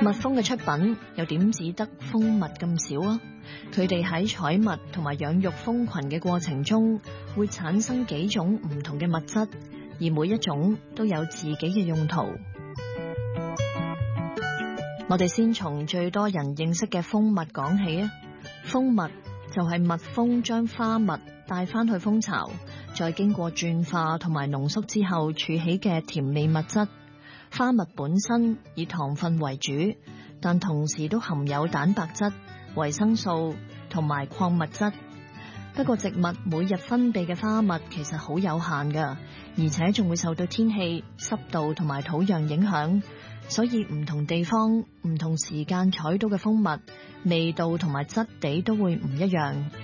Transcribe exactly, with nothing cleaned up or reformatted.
蜜蜂嘅出品又點止得蜂蜜咁少啊？佢哋喺採蜜同埋養育蜂群嘅過程中，會產生幾種唔同嘅物質，而每一種都有自己嘅用途。我哋先從最多人認識嘅蜂蜜講起啊。蜂蜜就係蜜蜂將花蜜帶返去蜂巢，再經過轉化同埋濃縮之後儲起嘅甜味物質。花蜜本身以糖分為主，但同時都含有蛋白質、維生素同埋礦物質。不過植物每日分泌嘅花蜜其實好有限㗎，而且仲會受到天氣、濕度同埋土壤影響，所以唔同地方、唔同時間採到嘅蜂蜜，味道同埋質地都會唔一樣。